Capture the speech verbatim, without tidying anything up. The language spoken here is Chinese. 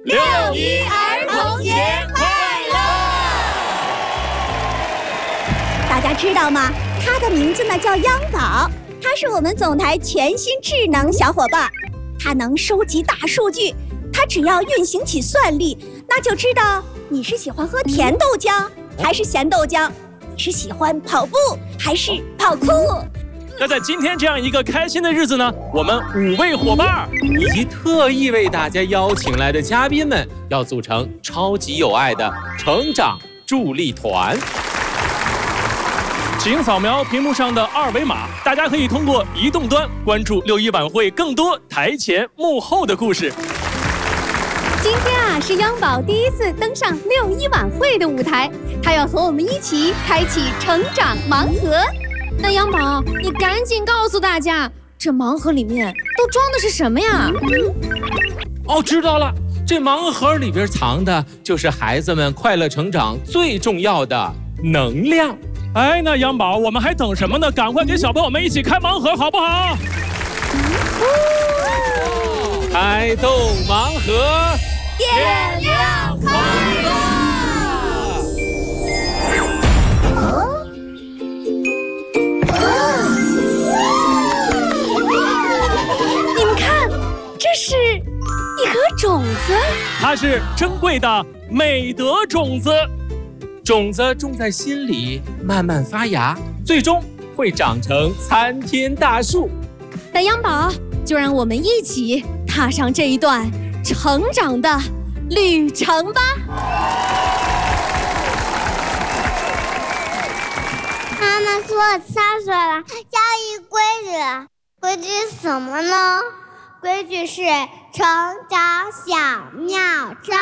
六一儿童节快乐！ 大家知道吗？他的名字呢叫央宝，他是我们总台全新智能小伙伴，他能收集大数据，他只要运行起算力，那就知道你是喜欢喝甜豆浆还是咸豆浆，你是喜欢跑步还是跑酷。 那在今天这样一个开心的日子呢，我们五位伙伴以及特意为大家邀请来的嘉宾们，要组成超级有爱的成长助力团。请扫描屏幕上的二维码，大家可以通过移动端关注六一晚会更多台前幕后的故事。 今天啊，是央宝第一次登上六一晚会的舞台，他要和我们一起开启成长盲盒。那央宝，你赶紧告诉大家，这盲盒里面都装的是什么呀？ 哦，知道了，这盲盒里边藏的就是孩子们快乐成长最重要的能量。 哎，那央宝，我们还等什么呢？赶快给小朋友们一起开盲盒，好不好？ 开动盲盒， 点亮快乐！ 你们看，这是一盒种子， 它是珍贵的美德种子。 种子种在心里，慢慢发芽，最终会长成参天大树。 那央宝，就让我们一起踏上这一段成长的旅程吧。 妈妈说我三岁了，要一规矩。规矩是什么呢？规矩是成长小妙招。